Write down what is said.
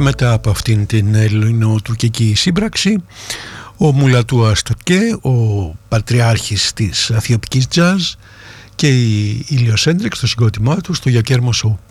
μετά από αυτήν την ελληνοτουρκική σύμπραξη, ο Μουλατού Αστοκέ, ο πατριάρχης της αθιωτικής τζαζ, και η Ηλιοσέντρεξ στο συγκρότημά του, στο Γιακέρμο Σοου.